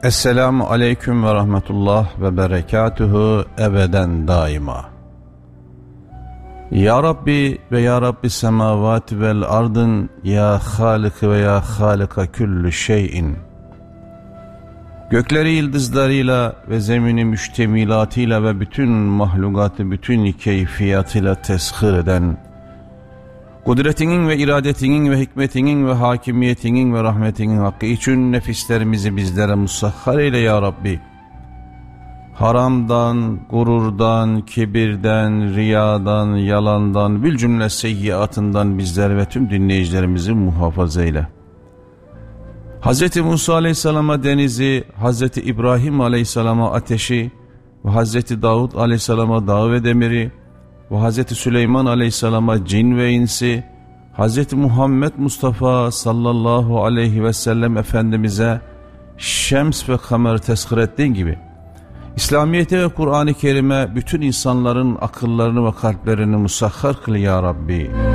Esselamu aleyküm ve rahmetullah ve berekatuhu ebeden daima. Ya Rabbi ve Ya Rabbi semavati vel ardın, Ya Halik ve Ya Halika küllü şeyin. Gökleri yıldızlarıyla ve zemini müştemilatıyla ve bütün mahlugatı bütün keyfiyatıyla teshir eden, kudretinin ve iradetinin ve hikmetinin ve hakimiyetinin ve rahmetinin hakkı için nefislerimizi bizlere musahhar eyle ya Rabbi. Haramdan, gururdan, kibirden, riyadan, yalandan, bil cümle seyyiatından bizler ve tüm dinleyicilerimizi muhafaza eyle. Hz. Musa aleyhisselama denizi, Hz. İbrahim aleyhisselama ateşi ve Hz. Davud aleyhisselama dağı ve demiri ve Hz. Süleyman aleyhisselama cin ve insi, Hz. Muhammed Mustafa sallallahu aleyhi ve sellem Efendimiz'e şems ve kamer teshir ettiğin gibi, İslamiyet'e ve Kur'an-ı Kerim'e bütün insanların akıllarını ve kalplerini musahhar kıl ya Rabbi.